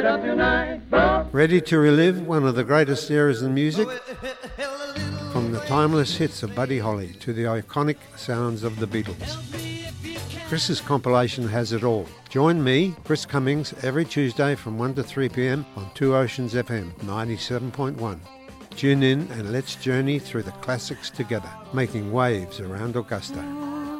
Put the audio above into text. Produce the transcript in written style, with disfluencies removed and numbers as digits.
Ready to relive one of the greatest eras in music? From the timeless hits of Buddy Holly to the iconic sounds of the Beatles. Chris's compilation has it all. Join me, Chris Cummings, every Tuesday from 1 to 3 p.m. on Two Oceans FM 97.1. Tune in and let's journey through the classics together, making waves around Augusta.